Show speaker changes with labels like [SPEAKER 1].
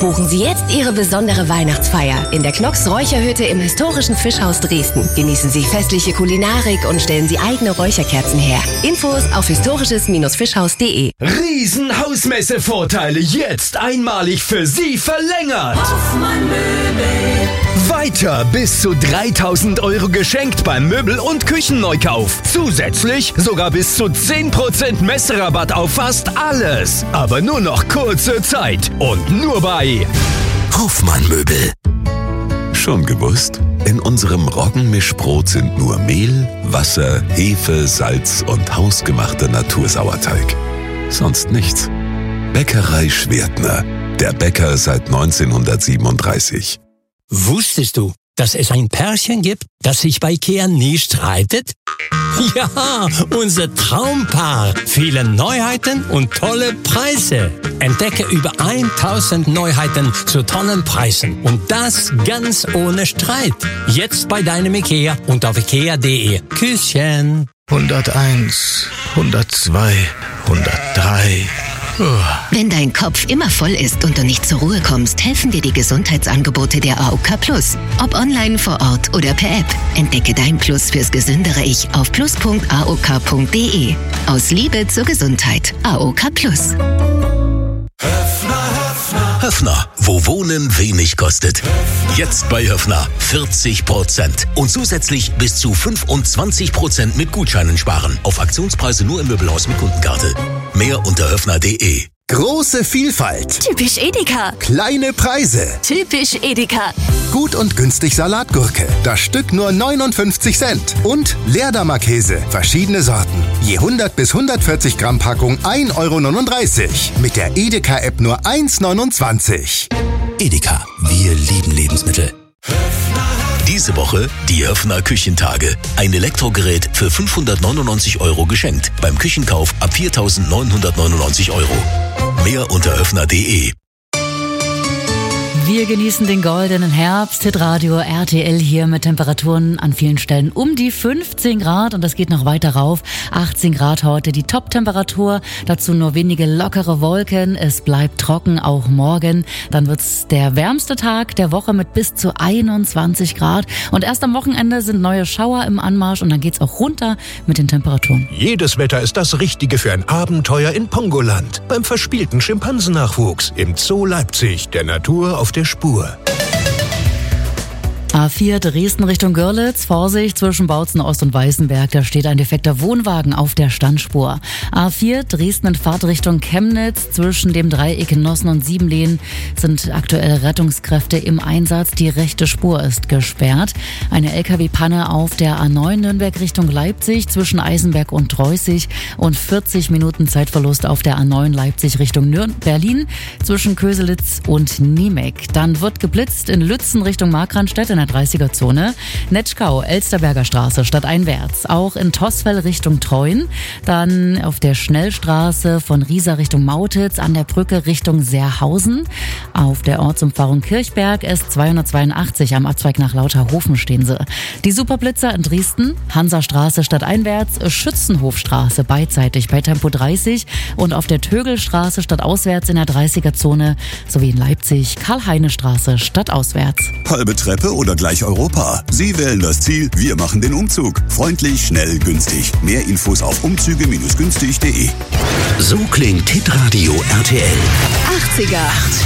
[SPEAKER 1] Buchen Sie jetzt Ihre besondere Weihnachtsfeier in der Knox Räucherhütte im historischen Fischhaus Dresden. Genießen Sie festliche Kulinarik und stellen Sie eigene Räucherkerzen her. Infos auf historisches-fischhaus.de.
[SPEAKER 2] Riesenhausmesse-Vorteile jetzt einmalig für Sie verlängert.
[SPEAKER 3] Hoffmann Möbel.
[SPEAKER 2] Weiter bis zu 3.000 € geschenkt beim Möbel- und Küchenneukauf. Zusätzlich sogar bis zu 10% Messerabatt auf fast alles. Aber nur noch kurze Zeit und nur bei
[SPEAKER 4] Hoffmann Möbel. Schon gewusst? In unserem Roggenmischbrot sind nur Mehl, Wasser, Hefe, Salz und hausgemachter Natursauerteig. Sonst nichts. Bäckerei Schwertner. Der Bäcker seit 1937.
[SPEAKER 5] Wusstest du, dass es ein Pärchen gibt, das sich bei IKEA nie streitet? Ja, unser Traumpaar. Viele Neuheiten und tolle Preise. Entdecke über 1000 Neuheiten zu tollen Preisen. Und das ganz ohne Streit. Jetzt bei deinem IKEA und auf ikea.de. Küsschen.
[SPEAKER 6] 101, 102, 103...
[SPEAKER 7] Wenn dein Kopf immer voll ist und du nicht zur Ruhe kommst, helfen dir die Gesundheitsangebote der AOK Plus. Ob online, vor Ort oder per App. Entdecke dein Plus fürs gesündere Ich auf plus.aok.de. Aus Liebe zur Gesundheit. AOK Plus.
[SPEAKER 4] Höffner, wo Wohnen wenig kostet. Jetzt bei Höffner 40% und zusätzlich bis zu 25% mit Gutscheinen sparen. Auf Aktionspreise nur im Möbelhaus mit Kundenkarte. Mehr unter höffner.de.
[SPEAKER 8] Große Vielfalt.
[SPEAKER 1] Typisch Edeka.
[SPEAKER 8] Kleine Preise.
[SPEAKER 1] Typisch Edeka.
[SPEAKER 8] Gut und günstig Salatgurke. Das Stück nur 59 Cent. Und Leerdammer-Käse. Verschiedene Sorten. Je 100 bis 140 Gramm Packung 1,39 €. Mit der Edeka-App nur 1,29 €.
[SPEAKER 4] Edeka, wir lieben Lebensmittel. Diese Woche die Höffner Küchentage. Ein Elektrogerät für 599 € geschenkt. Beim Küchenkauf ab 4.999 €. Mehr unter höffner.de.
[SPEAKER 9] Wir genießen den goldenen Herbst. Hitradio RTL hier mit Temperaturen an vielen Stellen um die 15 Grad und das geht noch weiter rauf. 18 Grad heute die Top-Temperatur. Dazu nur wenige lockere Wolken. Es bleibt trocken, auch morgen. Dann wird's der wärmste Tag der Woche mit bis zu 21 Grad. Und erst am Wochenende sind neue Schauer im Anmarsch und dann geht's auch runter mit den Temperaturen.
[SPEAKER 6] Jedes Wetter ist das Richtige für ein Abenteuer in Pongoland. Beim verspielten Schimpansennachwuchs im Zoo Leipzig, der Natur auf der Spur.
[SPEAKER 9] A4 Dresden Richtung Görlitz. Vorsicht zwischen Bautzen Ost und Weißenberg. Da steht ein defekter Wohnwagen auf der Standspur. A4 Dresden in Fahrtrichtung Chemnitz. Zwischen dem Dreieck Nossen und Siebenlehen sind aktuell Rettungskräfte im Einsatz. Die rechte Spur ist gesperrt. Eine LKW-Panne auf der A9 Nürnberg Richtung Leipzig zwischen Eisenberg und Treußig und 40 Minuten Zeitverlust auf der A9 Leipzig Richtung Berlin zwischen Köselitz und Niemek. Dann wird geblitzt in Lützen Richtung Markranstädt in der 30er-Zone. Netschkau, Elsterberger Straße stadteinwärts. Auch in Tosfell Richtung Treuen. Dann auf der Schnellstraße von Riesa Richtung Mautitz, an der Brücke Richtung Seerhausen. Auf der Ortsumfahrung Kirchberg S282 am Abzweig nach Lauterhofen stehen sie. Die Superblitzer in Dresden, Hansastraße stadteinwärts, Schützenhofstraße beidseitig bei Tempo 30 und auf der Tögelstraße stadtauswärts in der 30er-Zone sowie in Leipzig Karl-Heine-Straße stadtauswärts.
[SPEAKER 10] Halbe Treppe oder gleich Europa? Sie wählen das Ziel, wir machen den Umzug. Freundlich, schnell, günstig. Mehr Infos auf umzüge-günstig.de.
[SPEAKER 4] So klingt Hitradio RTL.
[SPEAKER 1] 80er.